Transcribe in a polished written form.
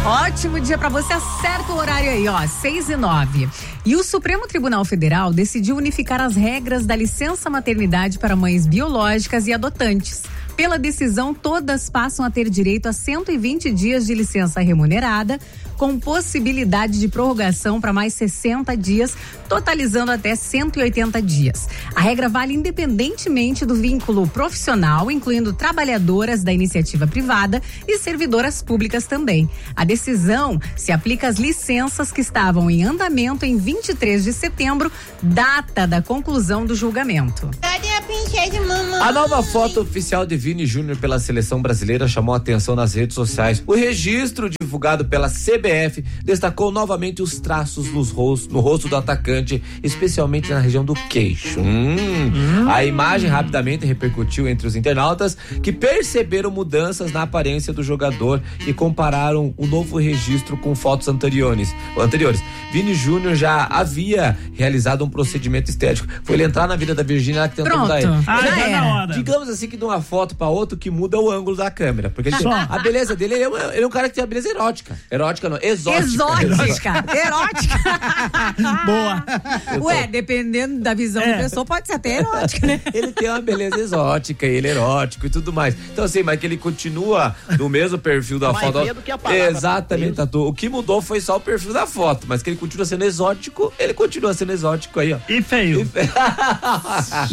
Ótimo dia pra você, acerta o horário aí, ó, 6:09. E o Supremo Tribunal Federal decidiu unificar as regras da licença maternidade para mães biológicas e adotantes. Pela decisão, todas passam a ter direito a 120 dias de licença remunerada, com possibilidade de prorrogação para mais 60 dias, totalizando até 180 dias. A regra vale independentemente do vínculo profissional, incluindo trabalhadoras da iniciativa privada e servidoras públicas também. A decisão se aplica às licenças que estavam em andamento em 23 de setembro, data da conclusão do julgamento. A nova foto oficial de Vini Júnior pela seleção brasileira chamou a atenção nas redes sociais. O registro divulgado pela CBF destacou novamente os traços no rosto do atacante, especialmente na região do queixo. A imagem rapidamente repercutiu entre os internautas, que perceberam mudanças na aparência do jogador e compararam o novo registro com fotos anteriores. Vini Júnior já havia realizado um procedimento estético. Foi ele entrar na vida da Virgínia, ela que tentou mudar ele. Já na hora. Digamos assim que de uma foto pra outra, que muda o ângulo da câmera. Porque a beleza dele, ele é um cara que tem a beleza erótica. Erótica não, exótica. Erótica. Boa. Ué, dependendo da visão da pessoa, pode ser até erótica, né? Ele tem uma beleza exótica, ele é erótico e tudo mais. Então assim, mas que ele continua no mesmo perfil da foto. Exatamente, Tatu. O que mudou foi só o perfil da foto, mas que ele continua sendo exótico, ele continua sendo exótico aí, ó. E feio.